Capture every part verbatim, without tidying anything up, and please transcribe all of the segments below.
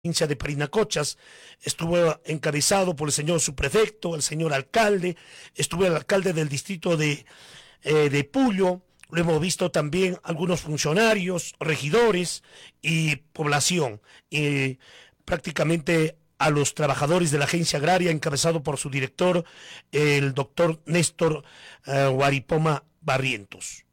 provincia de Parinacochas, estuvo encabezado por el señor subprefecto, el señor alcalde, estuvo el alcalde del distrito de, eh, de Puyo, lo hemos visto también algunos funcionarios, regidores y población, y prácticamente a los trabajadores de la agencia agraria, encabezado por su director, el doctor Néstor eh, Guaripoma Barrientos.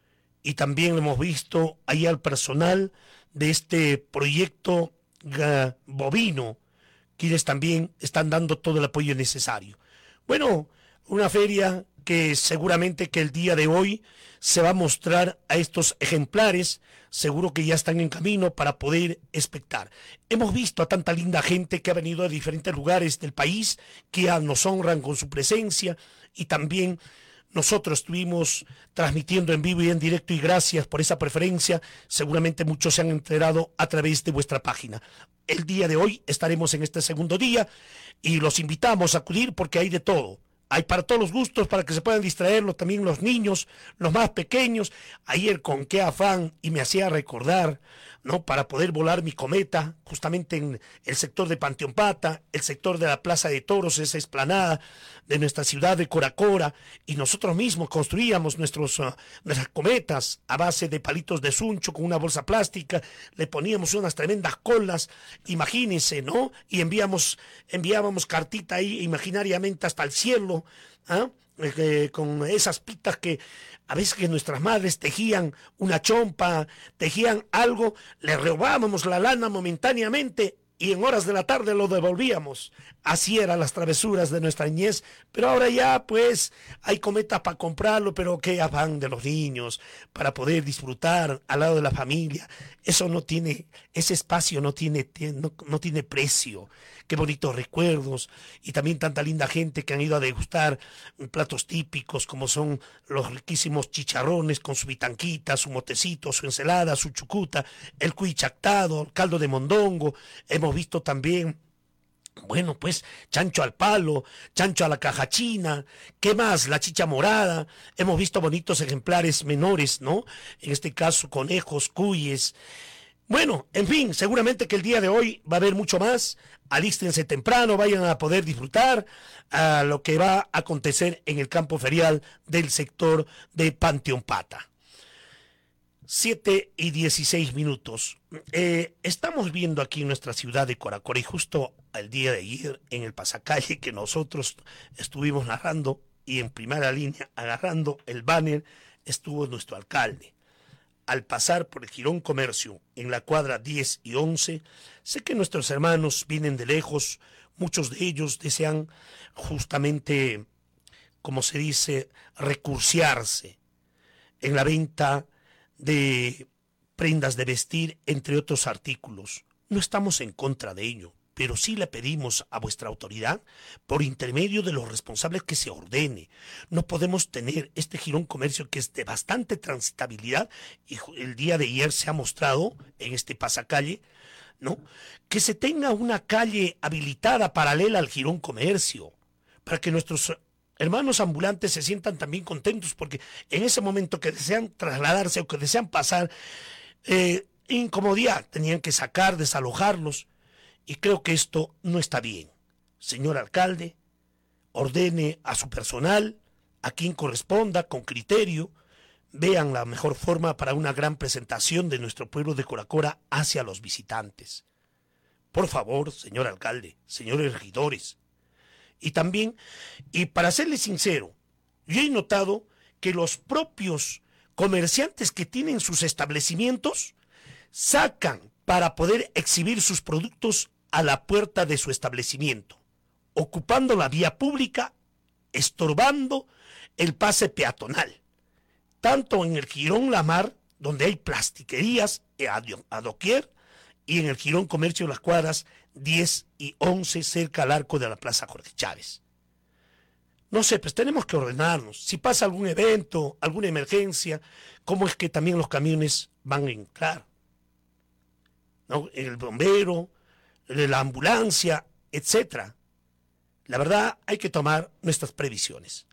Y también hemos visto ahí al personal de este proyecto uh, bovino, quienes también están dando todo el apoyo necesario. Bueno, una feria que seguramente que el día de hoy se va a mostrar a estos ejemplares, seguro que ya están en camino para poder expectar. Hemos visto a tanta linda gente que ha venido de diferentes lugares del país, que nos honran con su presencia, y también nosotros estuvimos transmitiendo en vivo y en directo, y gracias por esa preferencia. Seguramente muchos se han enterado a través de vuestra página. El día de hoy estaremos en este segundo día y los invitamos a acudir porque hay de todo. Hay para todos los gustos, para que se puedan distraerlo también los niños, los más pequeños. Ayer con qué afán, y me hacía recordar, ¿no?, para poder volar mi cometa, justamente en el sector de Panteón Pata, el sector de la Plaza de Toros, esa explanada de nuestra ciudad de Coracora, y nosotros mismos construíamos nuestros, uh, nuestras cometas a base de palitos de suncho con una bolsa plástica, le poníamos unas tremendas colas, imagínense, ¿no? Y enviamos, enviábamos cartita ahí imaginariamente hasta el cielo, ¿ah? Eh, con esas pitas que a veces que nuestras madres tejían una chompa, tejían algo, le robábamos la lana momentáneamente y en horas de la tarde lo devolvíamos. Así eran las travesuras de nuestra niñez, pero ahora ya pues hay cometas para comprarlo, pero qué afán de los niños para poder disfrutar al lado de la familia. Eso no tiene, ese espacio no tiene, no, no tiene precio. Qué bonitos recuerdos, y también tanta linda gente que han ido a degustar platos típicos como son los riquísimos chicharrones con su bitanquita, su motecito, su ensalada, su chucuta, el cuy chactado, el caldo de mondongo. Hemos visto también, bueno, pues chancho al palo, chancho a la caja china, ¿qué más? La chicha morada. Hemos visto bonitos ejemplares menores, ¿no? En este caso conejos, cuyes. Bueno, en fin, seguramente que el día de hoy va a haber mucho más. Alístense temprano, vayan a poder disfrutar a lo que va a acontecer en el campo ferial del sector de Panteón Pata. siete y dieciséis minutos. Eh, estamos viendo aquí en nuestra ciudad de Coracora, y justo el día de ayer en el pasacalle que nosotros estuvimos narrando, y en primera línea agarrando el banner, estuvo nuestro alcalde. Al pasar por el Jirón Comercio, en la cuadra diez y once, sé que nuestros hermanos vienen de lejos, muchos de ellos desean justamente, como se dice, recursearse en la venta de prendas de vestir, entre otros artículos. No estamos en contra de ello, pero sí le pedimos a vuestra autoridad, por intermedio de los responsables, que se ordene. No podemos tener este Jirón Comercio, que es de bastante transitabilidad, y el día de ayer se ha mostrado en este pasacalle, ¿no?, que se tenga una calle habilitada paralela al Jirón Comercio, para que nuestros hermanos ambulantes se sientan también contentos, porque en ese momento que desean trasladarse o que desean pasar eh, incomodidad, tenían que sacar, desalojarlos. Y creo que esto no está bien. Señor alcalde, ordene a su personal, a quien corresponda, con criterio, vean la mejor forma para una gran presentación de nuestro pueblo de Coracora hacia los visitantes. Por favor, señor alcalde, señores regidores. Y también, y para serles sincero, yo he notado que los propios comerciantes que tienen sus establecimientos sacan para poder exhibir sus productos a la puerta de su establecimiento, ocupando la vía pública, estorbando el pase peatonal, tanto en el Jirón La Mar, donde hay plastiquerías a doquier, y en el Jirón Comercio de las cuadras diez y once, cerca al arco de la Plaza Jorge Chávez. No sé, pues tenemos que ordenarnos. Si pasa algún evento, alguna emergencia, ¿cómo es que también los camiones van a entrar? ¿No? El bombero, la ambulancia, etcétera. La verdad, hay que tomar nuestras previsiones.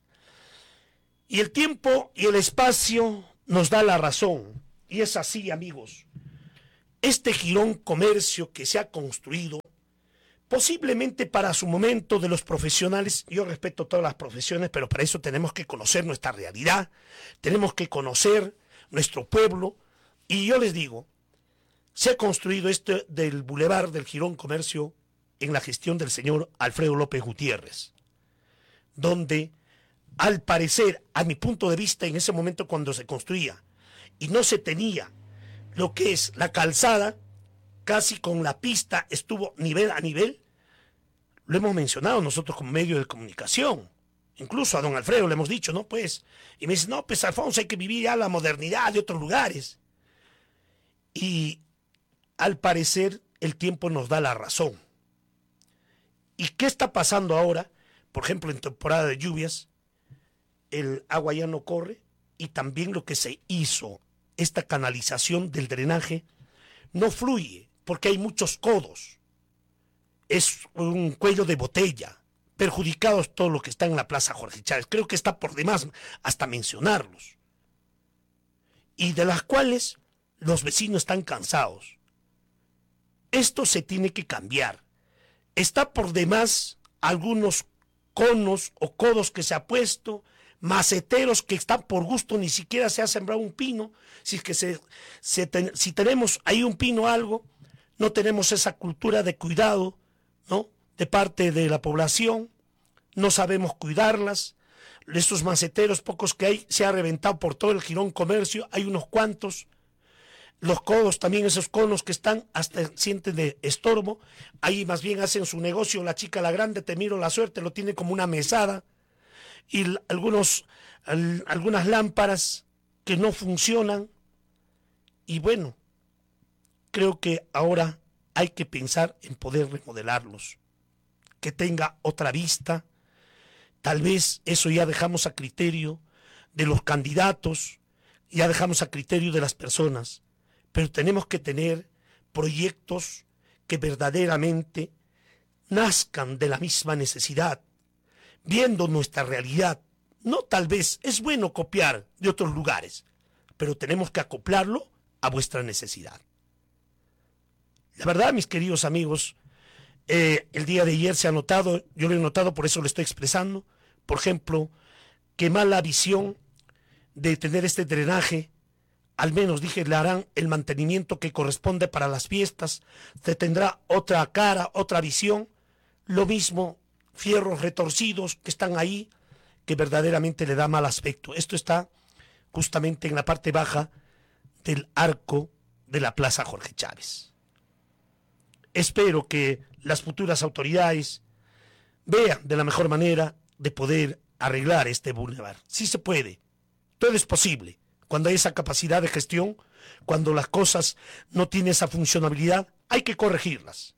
Y el tiempo y el espacio nos da la razón. Y es así, amigos. este jirón comercio que se ha construido, posiblemente para su momento de los profesionales, yo respeto todas las profesiones, pero para eso tenemos que conocer nuestra realidad, tenemos que conocer nuestro pueblo, y yo les digo, se ha construido este del Boulevard del Jirón Comercio en la gestión del señor Alfredo López Gutiérrez, donde al parecer, a mi punto de vista, en ese momento cuando se construía y no se tenía lo que es la calzada, casi con la pista estuvo nivel a nivel, lo hemos mencionado nosotros como medio de comunicación, incluso a don Alfredo le hemos dicho, no pues, y me dice, no pues Alfonso, hay que vivir ya la modernidad de otros lugares, y al parecer el tiempo nos da la razón. ¿Y qué está pasando ahora? Por ejemplo, en temporada de lluvias, el agua ya no corre, y también lo que se hizo, esta canalización del drenaje, no fluye, porque hay muchos codos. Es un cuello de botella, perjudicados todo lo que está en la Plaza Jorge Chávez. Creo que está por demás hasta mencionarlos. Y de las cuales los vecinos están cansados. Esto se tiene que cambiar. Está por demás algunos conos o codos que se ha puesto, maceteros que están por gusto, ni siquiera se ha sembrado un pino. Si es que se, se ten, si tenemos ahí un pino o algo, no tenemos esa cultura de cuidado, ¿no?, de parte de la población, no sabemos cuidarlas. Esos maceteros pocos que hay, se ha reventado por todo el Jirón Comercio, hay unos cuantos. Los codos también, esos conos que están hasta sienten de estorbo, ahí más bien hacen su negocio, la chica la grande, te miro la suerte, lo tiene como una mesada, y algunos, al, algunas lámparas que no funcionan, y bueno, creo que ahora hay que pensar en poder remodelarlos, que tenga otra vista. Tal vez eso ya dejamos a criterio de los candidatos, ya dejamos a criterio de las personas, pero tenemos que tener proyectos que verdaderamente nazcan de la misma necesidad, viendo nuestra realidad. No, tal vez es bueno copiar de otros lugares, pero tenemos que acoplarlo a vuestra necesidad. La verdad, mis queridos amigos, eh, el día de ayer se ha notado, yo lo he notado, por eso lo estoy expresando, por ejemplo, que mala visión de tener este drenaje. Al menos, dije, le harán el mantenimiento que corresponde para las fiestas, se tendrá otra cara, otra visión. Lo mismo, fierros retorcidos que están ahí, que verdaderamente le da mal aspecto. Esto está justamente en la parte baja del arco de la Plaza Jorge Chávez. Espero que las futuras autoridades vean de la mejor manera de poder arreglar este bulevar. Sí se puede, todo es posible. Cuando hay esa capacidad de gestión, cuando las cosas no tienen esa funcionabilidad, hay que corregirlas.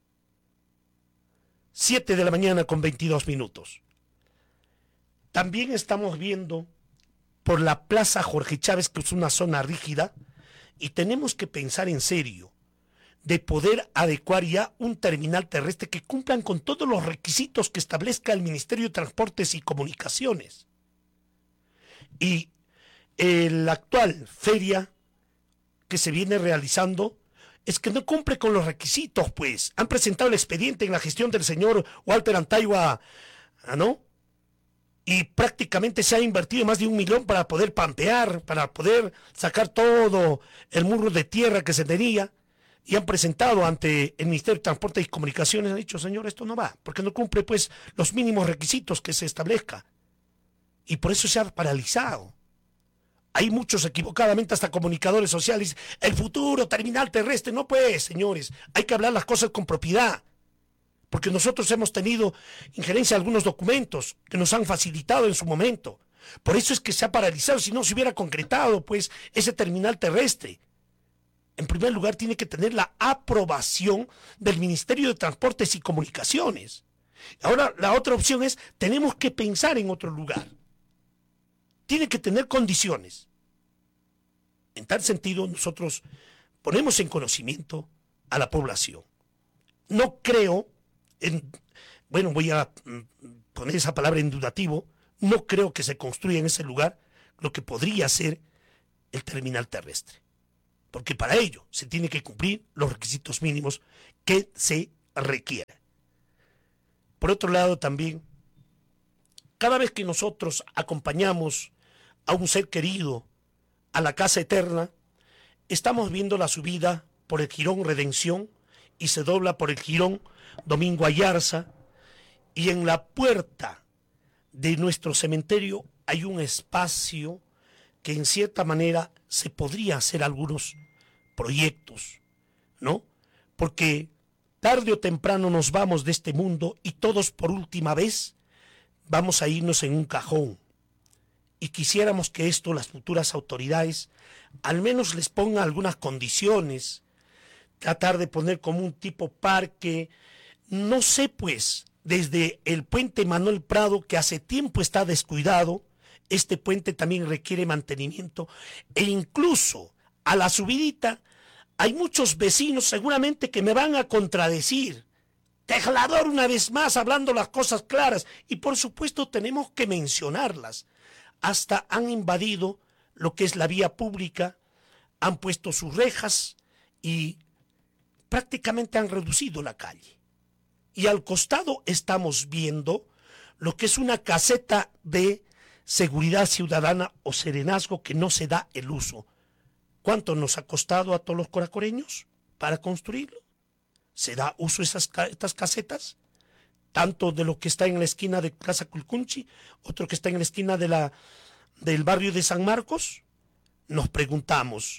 Siete de la mañana con veintidós minutos. También estamos viendo por la Plaza Jorge Chávez, que es una zona rígida, y tenemos que pensar en serio de poder adecuar ya un terminal terrestre que cumplan con todos los requisitos que establezca el Ministerio de Transportes y Comunicaciones. Y la actual feria que se viene realizando es que no cumple con los requisitos, pues. Han presentado el expediente en la gestión del señor Walter Antayua, ¿no? Y prácticamente se ha invertido más de un millón para poder pampear, para poder sacar todo el muro de tierra que se tenía, y han presentado ante el Ministerio de Transporte y Comunicaciones, han dicho, señor, esto no va, porque no cumple pues los mínimos requisitos que se establezca. Y por eso se ha paralizado. Hay muchos equivocadamente, hasta comunicadores sociales, el futuro terminal terrestre. No pues, señores, hay que hablar las cosas con propiedad, porque nosotros hemos tenido injerencia en algunos documentos que nos han facilitado en su momento. Por eso es que se ha paralizado, si no se hubiera concretado pues ese terminal terrestre. En primer lugar, tiene que tener la aprobación del Ministerio de Transportes y Comunicaciones. Ahora, la otra opción es, tenemos que pensar en otro lugar. Tiene que tener condiciones. En tal sentido, nosotros ponemos en conocimiento a la población. No creo, en, bueno, voy a poner esa palabra en dudativo, no creo que se construya en ese lugar lo que podría ser el terminal terrestre. porque para ello se tienen que cumplir los requisitos mínimos que se requieren. Por otro lado también, cada vez que nosotros acompañamos a un ser querido a la casa eterna, estamos viendo la subida por el jirón Redención y se dobla por el jirón Domingo Ayarza, y en la puerta de nuestro cementerio hay un espacio que en cierta manera se podría hacer algunos proyectos, ¿no? Porque tarde o temprano nos vamos de este mundo y todos por última vez vamos a irnos en un cajón. Y quisiéramos que esto las futuras autoridades al menos les pongan algunas condiciones, tratar de poner como un tipo parque, no sé pues, desde el puente Manuel Prado, que hace tiempo está descuidado, este puente también requiere mantenimiento, e incluso a la subidita hay muchos vecinos seguramente que me van a contradecir. Tejlador una vez más hablando las cosas claras, y por supuesto tenemos que mencionarlas. Hasta han invadido lo que es la vía pública, han puesto sus rejas y prácticamente han reducido la calle. Y al costado estamos viendo lo que es una caseta de seguridad ciudadana o serenazgo que no se da el uso. ¿Cuánto nos ha costado a todos los coracoreños para construirlo? ¿Se da uso esas, estas casetas? Tanto de lo que está en la esquina de Casa Culcunchi, otro que está en la esquina de la, del barrio de San Marcos. Nos preguntamos.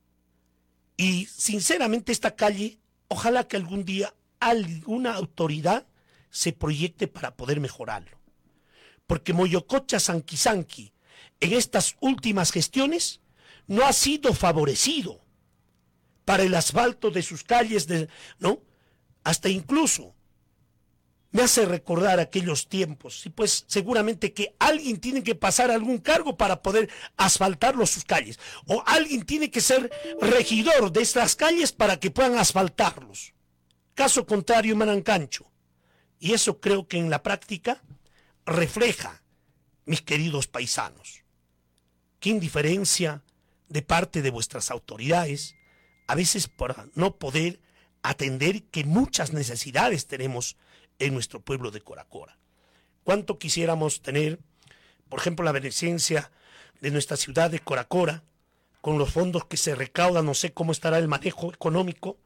Y sinceramente esta calle, ojalá que algún día alguna autoridad se proyecte para poder mejorarlo. Porque Moyococha Sanquisanqui en estas últimas gestiones no ha sido favorecido para el asfalto de sus calles, de, ¿no? Hasta incluso me hace recordar aquellos tiempos, y pues seguramente que alguien tiene que pasar algún cargo para poder asfaltarlo sus calles, o alguien tiene que ser regidor de estas calles para que puedan asfaltarlos. Caso contrario, Manancancho. Y eso creo que en la práctica refleja, mis queridos paisanos, qué indiferencia de parte de vuestras autoridades, a veces por no poder atender que muchas necesidades tenemos en nuestro pueblo de Coracora. ¿Cuánto quisiéramos tener, por ejemplo, la beneficencia de nuestra ciudad de Coracora, con los fondos que se recaudan, no sé cómo estará el manejo económico?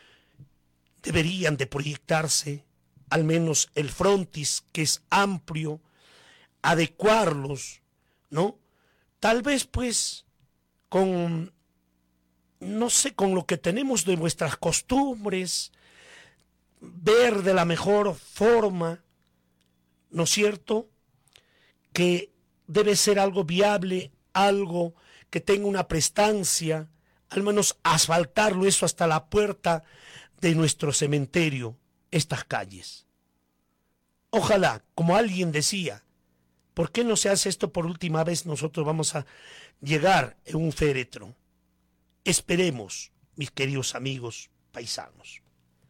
Deberían de proyectarse al menos el frontis, que es amplio, adecuarlos, ¿no? Tal vez pues con, no sé, con lo que tenemos de nuestras costumbres, ver de la mejor forma, ¿no es cierto?, que debe ser algo viable, algo que tenga una prestancia, al menos asfaltarlo eso hasta la puerta de nuestro cementerio, estas calles. Ojalá, como alguien decía, ¿por qué no se hace esto por última vez? Nosotros vamos a llegar en un féretro. Esperemos, mis queridos amigos paisanos.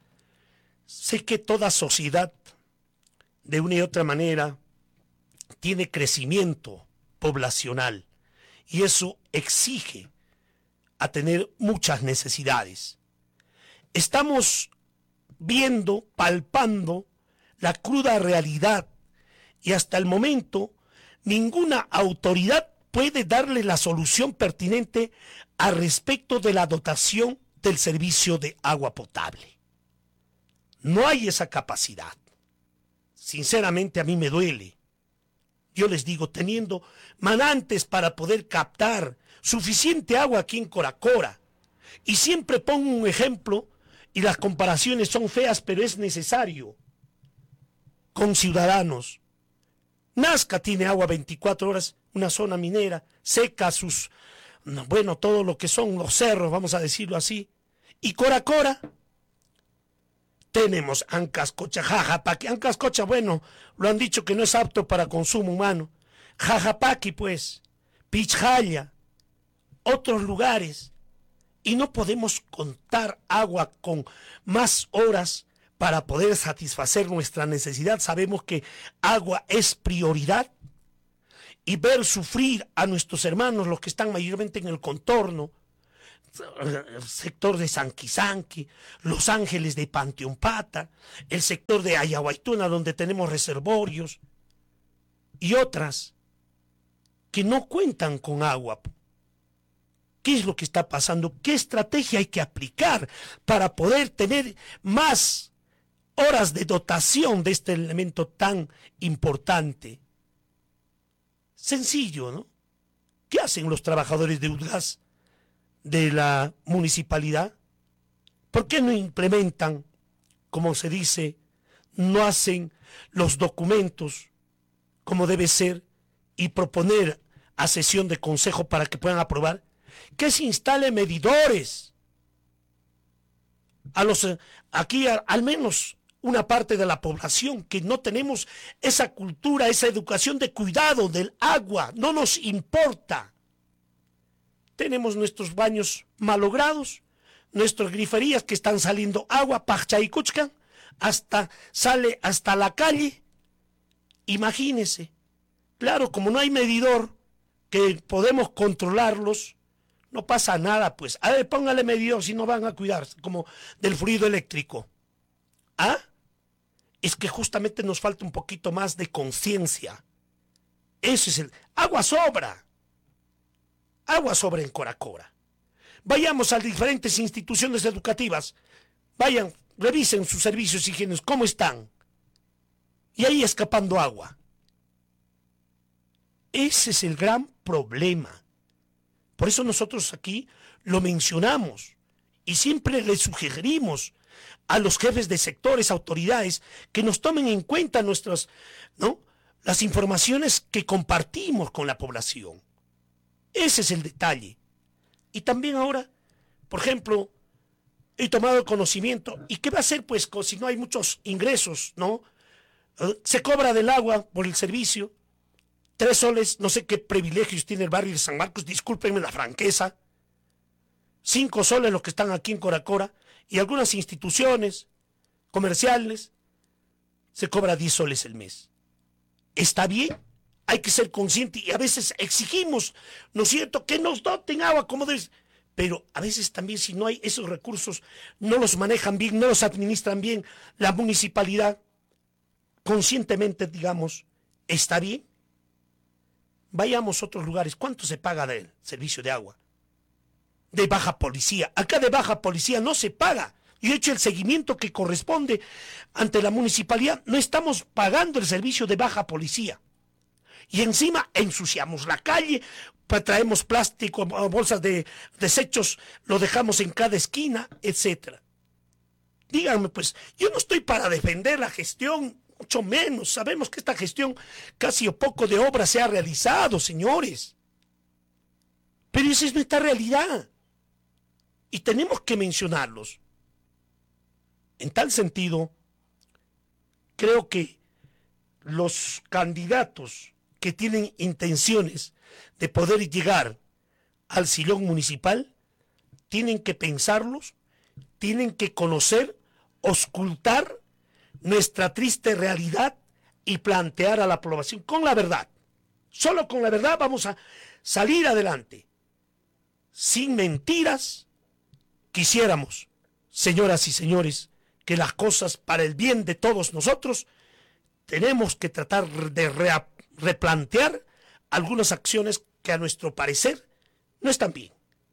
Sé que toda sociedad, de una y otra manera, tiene crecimiento poblacional y eso exige a tener muchas necesidades. Estamos viendo, palpando la cruda realidad y hasta el momento ninguna autoridad puede darle la solución pertinente al respecto de la dotación del servicio de agua potable. No hay esa capacidad. Sinceramente a mí me duele. Yo les digo, teniendo manantes para poder captar suficiente agua aquí en Coracora, y siempre pongo un ejemplo, y las comparaciones son feas, pero es necesario, con Ciudadanos. Nazca tiene agua veinticuatro horas, una zona minera, seca sus, bueno, todo lo que son los cerros, vamos a decirlo así. Y Coracora, tenemos Ancascocha, Jajapaqui. Ancascocha, bueno, lo han dicho que no es apto para consumo humano. Jajapaqui, pues, Pichjaya, otros lugares. Y no podemos contar agua con más horas para poder satisfacer nuestra necesidad. Sabemos que agua es prioridad. Y ver sufrir a nuestros hermanos, los que están mayormente en el contorno, el sector de Sanquisanqui, Los Ángeles de Panteompata, el sector de Ayahuaytuna, donde tenemos reservorios, y otras que no cuentan con agua. ¿Qué es lo que está pasando? ¿Qué estrategia hay que aplicar para poder tener más horas de dotación de este elemento tan importante? Sencillo, ¿no? ¿Qué hacen los trabajadores de UDGAS de la municipalidad? ¿Por qué no implementan, como se dice, no hacen los documentos como debe ser y proponer a sesión de consejo para que puedan aprobar? Que se instalen medidores. A los, aquí a, al menos una parte de la población que no tenemos esa cultura, esa educación de cuidado del agua, no nos importa. Tenemos nuestros baños malogrados, nuestras griferías que están saliendo agua, Pachá y Cuchcan, hasta sale hasta la calle. Imagínense, claro, como no hay medidor que podemos controlarlos, no pasa nada, pues. A ver, póngale medidor si no van a cuidarse, como del fluido eléctrico. ¿Ah? Es que justamente nos falta un poquito más de conciencia. Eso es el... Agua sobra. Agua sobra en Coracora. Vayamos a diferentes instituciones educativas. Vayan, revisen sus servicios higiénicos, cómo están. Y ahí escapando agua. Ese es el gran problema. Por eso nosotros aquí lo mencionamos y siempre le sugerimos a los jefes de sectores, autoridades, que nos tomen en cuenta nuestras, ¿no?, las informaciones que compartimos con la población. Ese es el detalle. Y también ahora, por ejemplo, he tomado conocimiento, ¿y qué va a hacer pues si no hay muchos ingresos, ¿no? Se cobra del agua por el servicio. Tres soles, no sé qué privilegios tiene el barrio de San Marcos, discúlpenme la franqueza. Cinco soles los que están aquí en Coracora, y algunas instituciones comerciales se cobra diez soles el mes. ¿Está bien? Hay que ser consciente y a veces exigimos, ¿no es cierto?, que nos doten agua como debe. Pero a veces también si no hay esos recursos, no los manejan bien, no los administran bien la municipalidad, conscientemente digamos, ¿está bien? Vayamos a otros lugares. ¿Cuánto se paga del servicio de agua? De baja policía. Acá de baja policía no se paga. Yo he hecho el seguimiento que corresponde ante la municipalidad. No estamos pagando el servicio de baja policía. Y encima ensuciamos la calle, traemos plástico, bolsas de desechos, lo dejamos en cada esquina, etcétera. Díganme, pues, yo no estoy para defender la gestión, mucho menos. Sabemos que esta gestión casi o poco de obra se ha realizado, señores. Pero esa es nuestra realidad. Y tenemos que mencionarlos. En tal sentido, creo que los candidatos que tienen intenciones de poder llegar al sillón municipal tienen que pensarlos, tienen que conocer, auscultar nuestra triste realidad y plantear a la población con la verdad. Solo con la verdad vamos a salir adelante. Sin mentiras. Quisiéramos, señoras y señores, que las cosas para el bien de todos nosotros, tenemos que tratar de re replantear algunas acciones que a nuestro parecer no están bien.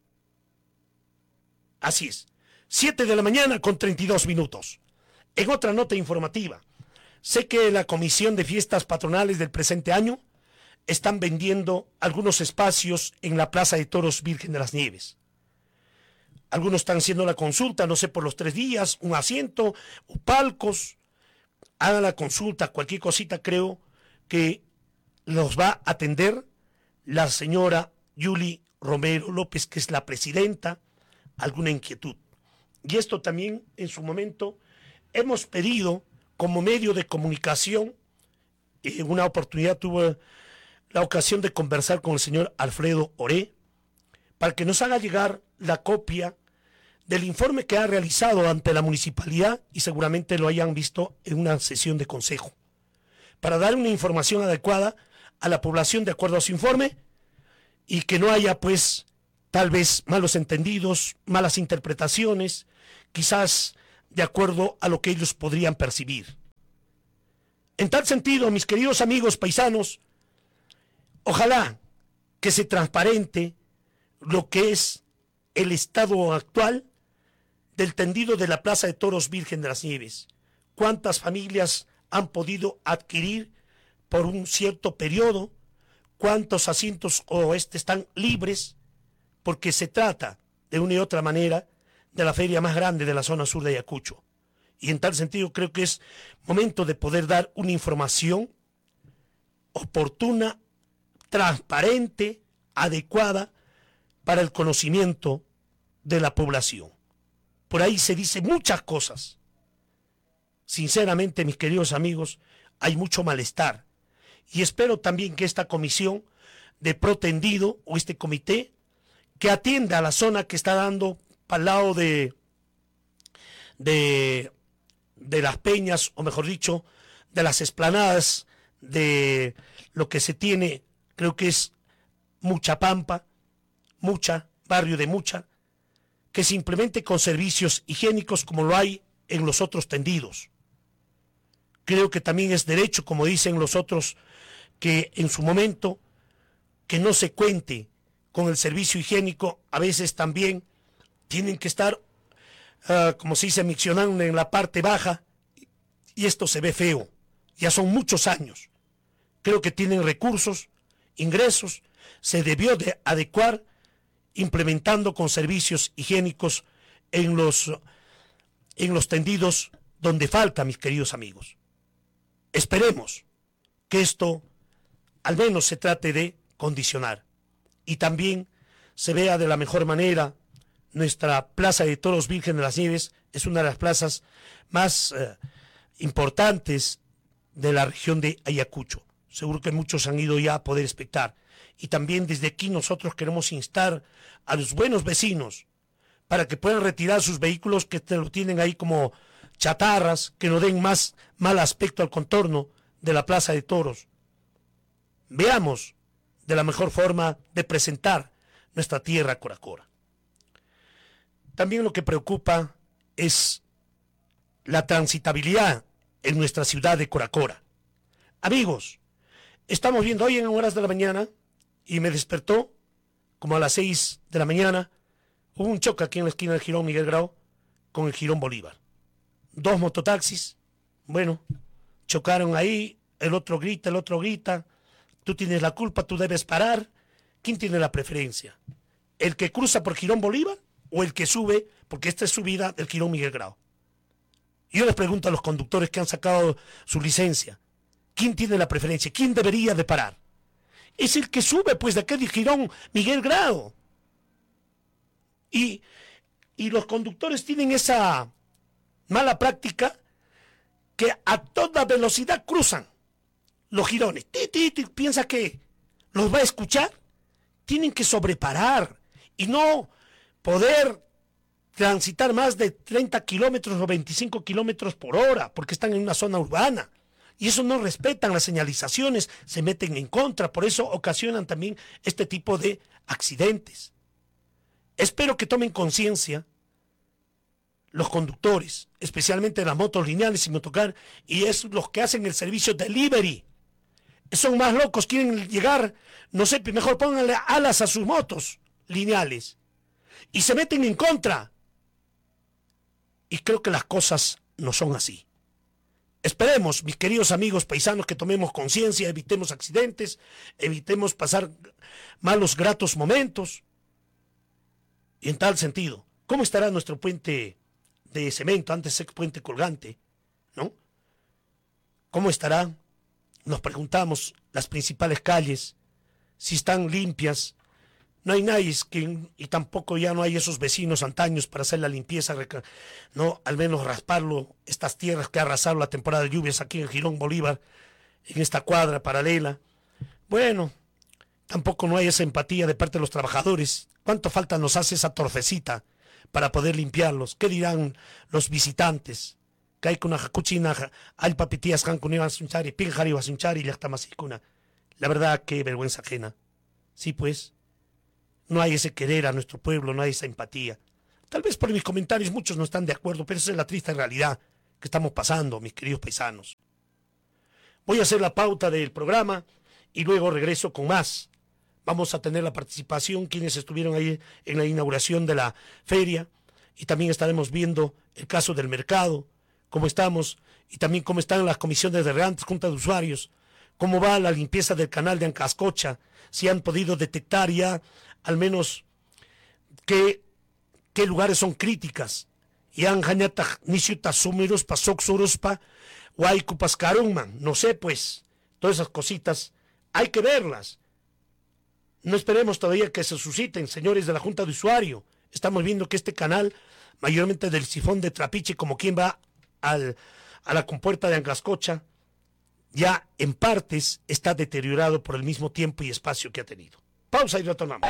Así es. siete de la mañana con treinta y dos minutos. En otra nota informativa, sé que la Comisión de Fiestas Patronales del presente año están vendiendo algunos espacios en la Plaza de Toros Virgen de las Nieves. Algunos están haciendo la consulta, no sé, por los tres días, un asiento o palcos. Hagan la consulta, cualquier cosita, creo que los va a atender la señora Yuli Romero López, que es la presidenta. Alguna inquietud. Y esto también, en su momento, hemos pedido como medio de comunicación. En una oportunidad tuve la ocasión de conversar con el señor Alfredo Oré para que nos haga llegar la copia del informe que ha realizado ante la municipalidad, y seguramente lo hayan visto en una sesión de consejo, para dar una información adecuada a la población de acuerdo a su informe y que no haya pues tal vez malos entendidos, malas interpretaciones, quizás de acuerdo a lo que ellos podrían percibir. En tal sentido, mis queridos amigos paisanos, ojalá que se transparente lo que es el estado actual del tendido de la Plaza de Toros Virgen de las Nieves. ¿Cuántas familias han podido adquirir por un cierto periodo? ¿Cuántos asientos o este están libres? Porque se trata, de una y otra manera, de la feria más grande de la zona sur de Ayacucho. Y en tal sentido creo que es momento de poder dar una información oportuna, transparente, adecuada para el conocimiento de la población. Por ahí se dice muchas cosas. Sinceramente, mis queridos amigos, hay mucho malestar. Y espero también que esta comisión de Protendido o este comité que atienda a la zona que está dando para el lado de, de, de las peñas, o mejor dicho, de las esplanadas, de lo que se tiene, creo que es Mucha Pampa, Mucha, barrio de Mucha, que se implemente con servicios higiénicos como lo hay en los otros tendidos. Creo que también es derecho, como dicen los otros, que en su momento, que no se cuente con el servicio higiénico. A veces también tienen que estar, uh, como se dice, miccionando en la parte baja, y esto se ve feo. Ya son muchos años. Creo que tienen recursos, ingresos, se debió de adecuar implementando con servicios higiénicos en los, en los tendidos donde falta, mis queridos amigos. Esperemos que esto al menos se trate de condicionar y también se vea de la mejor manera. Nuestra Plaza de Toros Virgen de las Nieves es una de las plazas más eh, importantes de la región de Ayacucho. Seguro que muchos han ido ya a poder espectar. Y también desde aquí nosotros queremos instar a los buenos vecinos para que puedan retirar sus vehículos que te lo tienen ahí como chatarras, que no den más mal aspecto al contorno de la Plaza de Toros. Veamos de la mejor forma de presentar nuestra tierra Coracora. También lo que preocupa es la transitabilidad en nuestra ciudad de Coracora. Amigos, estamos viendo hoy en horas de la mañana y me despertó como a las seis de la mañana. Hubo un choque aquí en la esquina del Jirón Miguel Grau con el Jirón Bolívar. Dos mototaxis, bueno, chocaron ahí, el otro grita, el otro grita, tú tienes la culpa, tú debes parar. ¿Quién tiene la preferencia? ¿El que cruza por Jirón Bolívar o el que sube, porque esta es subida del Jirón Miguel Grau? Yo les pregunto a los conductores que han sacado su licencia, ¿quién tiene la preferencia? ¿Quién debería de parar? Es el que sube, pues, de aquel de Jirón Miguel Grau. Y, y los conductores tienen esa mala práctica que a toda velocidad cruzan los jirones. Ti, ti, ti, ¿piensa que los va a escuchar? Tienen que sobreparar y no poder transitar más de treinta kilómetros o veinticinco kilómetros por hora, porque están en una zona urbana. Y eso no respetan las señalizaciones, se meten en contra, por eso ocasionan también este tipo de accidentes. Espero que tomen conciencia los conductores, especialmente las motos lineales y motocar, y es los que hacen el servicio delivery. Son más locos, quieren llegar, no sé, mejor pónganle alas a sus motos lineales y se meten en contra. Y creo que las cosas no son así. Esperemos, mis queridos amigos paisanos, que tomemos conciencia, evitemos accidentes, evitemos pasar malos, gratos momentos. Y en tal sentido, ¿cómo estará nuestro puente de cemento, antes ex puente colgante, ¿no? ¿Cómo estará? Nos preguntamos las principales calles, si están limpias. No hay nadie que, y tampoco ya no hay esos vecinos antaños para hacer la limpieza, no, al menos rasparlo, estas tierras que arrasaron la temporada de lluvias aquí en Jirón Bolívar, en esta cuadra paralela. Bueno, tampoco no hay esa empatía de parte de los trabajadores. ¿Cuánto falta nos hace esa torfecita para poder limpiarlos? ¿Qué dirán los visitantes? Que hay con una cuchina, hay papitías, han con sunchari, pinjari o sunchari y ya está más. La verdad, qué vergüenza ajena. Sí, pues. no hay ese querer a nuestro pueblo, no hay esa empatía. Tal vez por mis comentarios muchos no están de acuerdo, pero esa es la triste realidad que estamos pasando, mis queridos paisanos. Voy a hacer la pauta del programa y luego regreso con más. Vamos a tener la participación, quienes estuvieron ahí en la inauguración de la feria, y también estaremos viendo el caso del mercado, cómo estamos, y también cómo están las comisiones de regantes, junta de usuarios, cómo va la limpieza del canal de Ancascocha, si han podido detectar ya al menos qué, qué lugares son críticas. Yan Hañata Nisiuta Sumeros pa Soxorospa, Huaycupas Carunman, no sé pues, todas esas cositas hay que verlas. No esperemos todavía que se susciten, señores de la Junta de Usuario. Estamos viendo que este canal, mayormente del sifón de Trapiche, como quien va al, a la compuerta de Ancascocha, ya en partes está deteriorado por el mismo tiempo y espacio que ha tenido. Pausa y retornamos.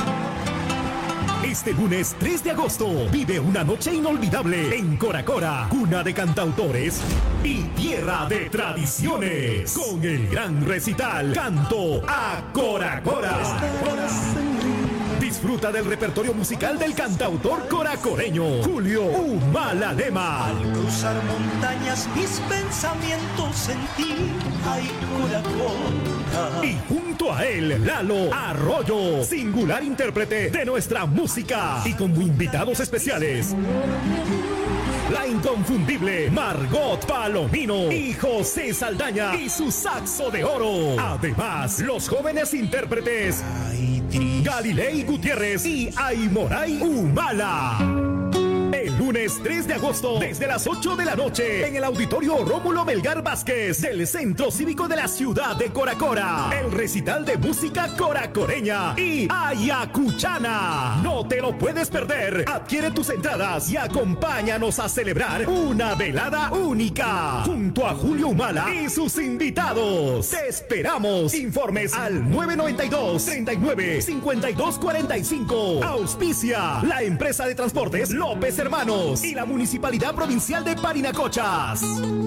Este lunes tres de agosto vive una noche inolvidable en Cora Cora, cuna de cantautores y tierra de tradiciones, con el gran recital Canto a Cora Cora. Disfruta del repertorio musical del cantautor coracoreño Julio Humaladema. Al cruzar montañas mis pensamientos en ti, ay Cora Cora. Y junto a él, Lalo Arroyo, singular intérprete de nuestra música, y como invitados especiales, la inconfundible Margot Palomino y José Saldaña y su saxo de oro. Además, los jóvenes intérpretes Galilei Gutiérrez y Aymoray Humala. El lunes tres de agosto, desde las ocho de la noche, en el Auditorio Rómulo Melgar Vázquez del Centro Cívico de la ciudad de Cora Cora. El recital de música coracoreña y ayacuchana. No te lo puedes perder. Adquiere tus entradas y acompáñanos a celebrar una velada única junto a Julio Humala y sus invitados. Te esperamos. Informes al nueve noventa y dos, treinta y nueve, cincuenta y dos cuarenta y cinco. Auspicia la empresa de transportes López Hermanos y la Municipalidad Provincial de Parinacochas.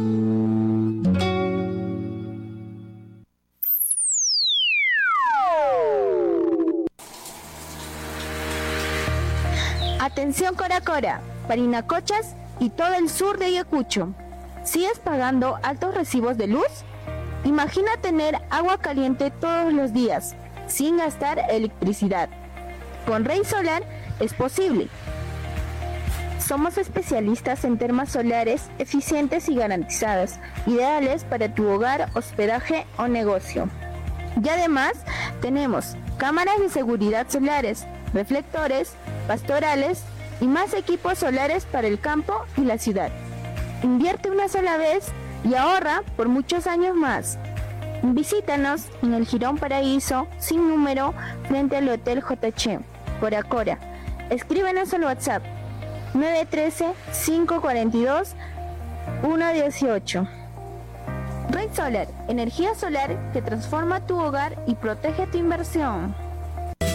Atención Cora Cora, Parinacochas y todo el sur de Ayacucho. ¿Sigues pagando altos recibos de luz? Imagina tener agua caliente todos los días, sin gastar electricidad. Con Rey Solar es posible. Somos especialistas en termas solares eficientes y garantizadas, ideales para tu hogar, hospedaje o negocio. Y además tenemos cámaras de seguridad solares, reflectores, pastorales y más equipos solares para el campo y la ciudad. Invierte una sola vez y ahorra por muchos años más. Visítanos en el Jirón Paraíso, sin número, frente al Hotel J H, Cora Cora. Escríbenos al WhatsApp nueve uno tres, cinco cuatro dos, uno uno ocho. Red Solar, energía solar que transforma tu hogar y protege tu inversión.